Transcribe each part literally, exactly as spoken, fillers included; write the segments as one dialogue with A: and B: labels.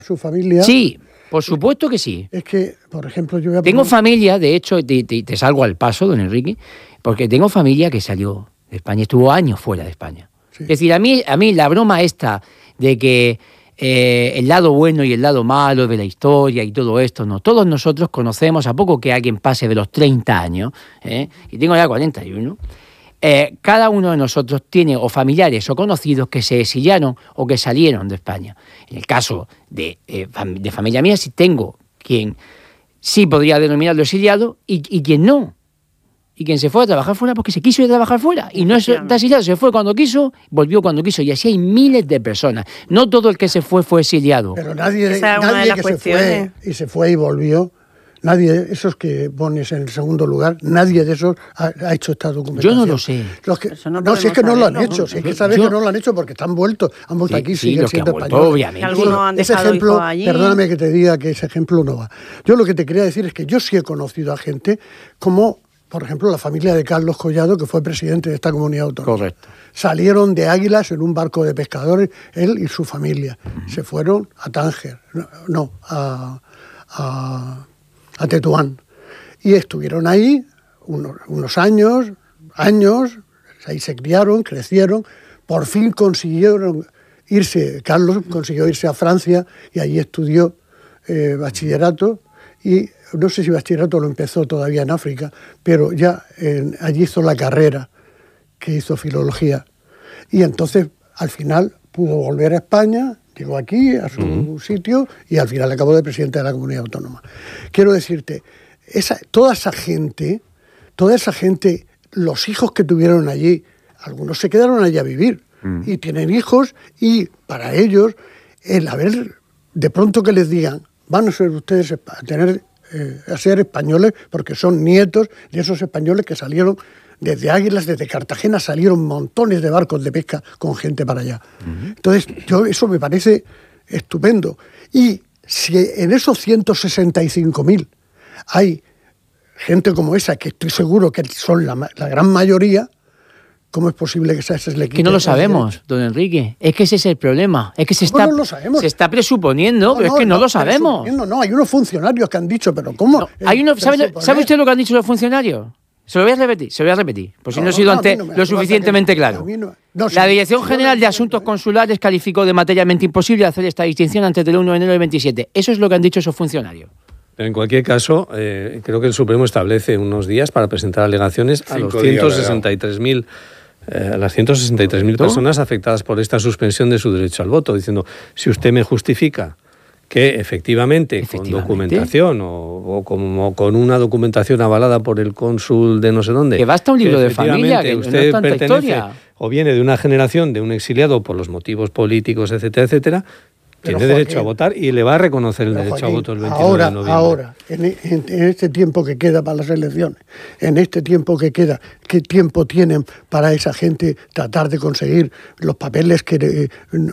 A: su familia.
B: Sí, por supuesto que sí.
A: Es que, por ejemplo, yo voy a
B: Tengo
A: poner...
B: familia, de hecho, te, te, te salgo al paso, don Enrique, porque tengo familia que salió de España, estuvo años fuera de España.
A: Sí.
B: Es decir, a mí, a mí la broma esta de que eh, el lado bueno y el lado malo de la historia y todo esto, no, todos nosotros conocemos, a poco que alguien pase de los treinta años, ¿eh? Y tengo ya cuarenta y uno, eh, cada uno de nosotros tiene o familiares o conocidos que se exiliaron o que salieron de España. En el caso de, eh, fam- de familia mía, sí tengo quien sí podría denominarlo exiliado y, y quien no. Y quien se fue a trabajar fuera porque se quiso ir a trabajar fuera. Y no es está exiliado, se fue cuando quiso, volvió cuando quiso. Y así hay miles de personas. No todo el que se fue fue exiliado.
A: Pero nadie,
C: Esa es una de
A: nadie
C: las
A: que se
C: cuestiones.
A: fue y se fue y volvió, nadie, esos que pones en el segundo lugar, nadie de esos ha, ha hecho esta documentación.
B: Yo no lo sé.
A: Los que,
C: Eso no
A: no, si es que no lo han
C: podemos
A: hecho,
C: saberlo.
A: si es que
B: Yo-
A: sabes
B: yo-
A: que no lo han hecho porque están vueltos, han vuelto
B: Sí,
A: aquí,
B: sí,
A: siguen
B: los que
A: siendo
B: han vuelto,
A: españoles.
B: obviamente.
C: Algunos han
A: ese
C: dejado
A: ejemplo,
C: hijos allí.
A: perdóname que te diga que ese ejemplo no va. Yo lo que te quería decir es que yo sí he conocido a gente como, por ejemplo, la familia de Carlos Collado, que fue presidente de esta comunidad autónoma.
B: Correcto.
A: Salieron de Águilas en un barco de pescadores, él y su familia. Uh-huh. Se fueron a Tánger, no, no a, a, a Tetuán. Y estuvieron ahí unos, unos años, años, ahí se criaron, crecieron, por fin consiguieron irse, Carlos consiguió irse a Francia y allí estudió eh, bachillerato y no sé si bachillerato lo empezó todavía en África, pero ya en, allí hizo la carrera, que hizo filología. Y entonces, al final, pudo volver a España, llegó aquí, a su uh-huh. sitio, y al final acabó de presidente de la comunidad autónoma. Quiero decirte, esa, toda esa gente, toda esa gente, los hijos que tuvieron allí, algunos se quedaron allí a vivir, uh-huh. y tienen hijos, y para ellos, el haber, de pronto que les digan, van a ser ustedes a tener... Eh, a ser españoles, porque son nietos de esos españoles que salieron desde Águilas, desde Cartagena, salieron montones de barcos de pesca con gente para allá. Uh-huh. Entonces, yo eso me parece estupendo. Y si en esos ciento sesenta y cinco mil hay gente como esa, que estoy seguro que son la, la gran mayoría, ¿cómo es posible que se les quite?
B: Es que no lo sabemos, don Enrique. Es que ese es el problema. Es que se está,
A: no lo sabemos?
B: se está presuponiendo, no, pero no, es que no, no lo sabemos.
A: No, hay unos funcionarios que han dicho, pero ¿cómo?
B: No, hay uno, ¿sabe, ¿Sabe usted lo que han dicho los funcionarios? Se lo voy a repetir, se lo voy a repetir, por si no, no he sido ante no lo suficientemente claro. No, no, la Dirección General de Asuntos Consulares calificó de materialmente imposible hacer esta distinción antes del uno de enero del veintisiete. Eso es lo que han dicho esos funcionarios.
D: Pero en cualquier caso, eh, creo que el Supremo establece unos días para presentar alegaciones a los ciento sesenta y tres mil Eh, a las ciento sesenta y tres mil personas afectadas por esta suspensión de su derecho al voto, diciendo, si usted me justifica que efectivamente,
B: efectivamente.
D: con documentación o, o como con una documentación avalada por el cónsul de no sé dónde,
B: que basta un libro de familia, que
D: usted
B: no es tanta
D: pertenece
B: historia.
D: O viene de una generación de un exiliado por los motivos políticos, etcétera, etcétera,
A: Pero,
D: tiene
A: Joaquín,
D: derecho a votar y le va a reconocer el derecho
A: Joaquín,
D: a voto el veintinueve
A: ahora,
D: de noviembre.
A: Ahora, en, en, en este tiempo que queda para las elecciones, en este tiempo que queda, ¿qué tiempo tienen para esa gente tratar de conseguir los papeles que, eh,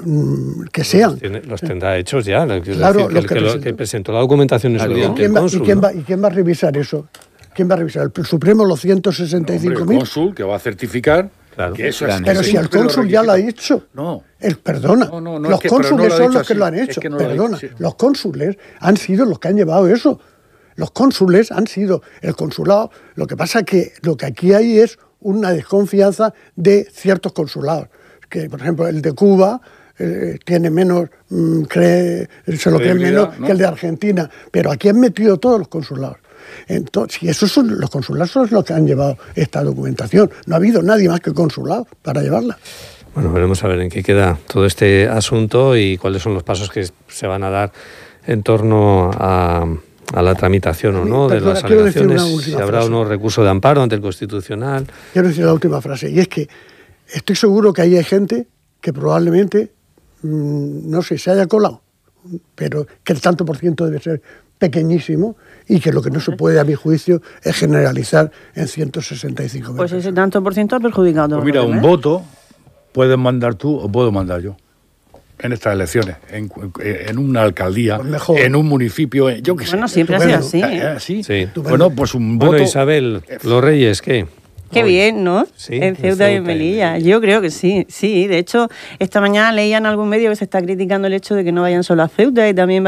A: que sean?
D: Los, tiene, los tendrá hechos ya.
A: Claro,
D: decir,
A: los
D: que,
A: que,
D: el que, lo, que presentó la documentación en su día ante el cónsul.
A: ¿Y quién,
D: ¿no?
A: va, ¿Y quién va a revisar eso? ¿Quién va a revisar? ¿El Supremo los ciento sesenta y cinco mil?
E: El cónsul que va a certificar.
D: Claro.
E: Que eso
A: es pero si el cónsul ya lo ha hecho.
E: No.
A: El, perdona,
E: no, no, no,
A: los
E: es que,
A: cónsules
E: no
A: son los
E: así.
A: que lo han hecho.
E: Es que no
A: perdona,
E: lo ha dicho, sí.
A: Los cónsules han sido los que han llevado eso. Los cónsules han sido el consulado. Lo que pasa es que lo que aquí hay es una desconfianza de ciertos consulados. Que, por ejemplo, el de Cuba eh, tiene menos, mmm, cree, se lo cree menos ¿no? que el de Argentina. Pero aquí han metido todos los consulados. Entonces, y esos son los consulados son los que han llevado esta documentación. No ha habido nadie más que consulado para llevarla.
D: Bueno, veremos a ver en qué queda todo este asunto y cuáles son los pasos que se van a dar en torno a, a la tramitación o no de las alegaciones, si habrá o no recurso de amparo ante el Constitucional.
A: Quiero decir la última frase, y es que estoy seguro que ahí hay gente que probablemente, mmm, no sé, se haya colado, pero que el tanto por ciento debe ser pequeñísimo y que lo que no se puede, a mi juicio, es generalizar en ciento sesenta y cinco mil.
C: Pues ese tanto por ciento ha perjudicado.
E: Pues mira, un ¿eh? voto puedes mandar tú o puedo mandar yo en estas elecciones, en, en una alcaldía, pues en un municipio, yo qué sé.
C: Bueno, siempre ha sido así.
E: ¿eh? ¿Sí?
D: Sí.
E: Bueno, pues un voto...
D: Bueno, Isabel, los Reyes, ¿qué?
C: Qué
D: Hoy.
C: bien, ¿no?
D: Sí,
C: en Ceuta y en Melilla. Yo creo que sí, sí. De hecho, esta mañana leía en algún medio que se está criticando el hecho de que no vayan solo a Ceuta y también